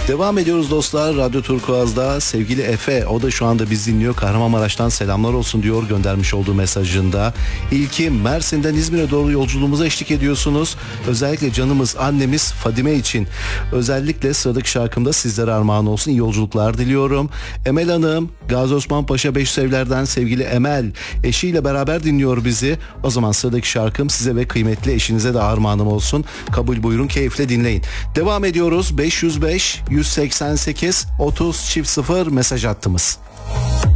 Devam ediyoruz dostlar. Radyo Turkuaz'da sevgili Efe, o da şu anda bizi dinliyor. Kahramanmaraş'tan selamlar olsun diyor göndermiş olduğu mesajında. İlki Mersin'den İzmir'e doğru yolculuğumuza eşlik ediyorsunuz. Özellikle canımız annemiz Fadime için. Özellikle sıradaki şarkımda sizlere armağan olsun. İyi yolculuklar diliyorum. Emel Hanım, Gazi Osman Paşa 500 evlerden sevgili Emel. Eşiyle beraber dinliyor bizi. O zaman sıradaki şarkım size ve kıymetli eşinize de armağanım olsun. Kabul buyurun, keyifle dinleyin. Devam ediyoruz. 505 188 30 0 mesaj hattımız.